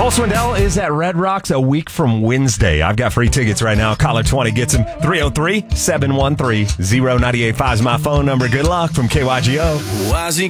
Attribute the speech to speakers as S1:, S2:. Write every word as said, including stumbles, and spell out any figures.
S1: Cole Swindell is at Red Rocks a week from Wednesday. I've got free tickets right now. Caller twenty gets him. three oh three, seven one three, oh nine eight five is my phone number. Good luck from K Y G O.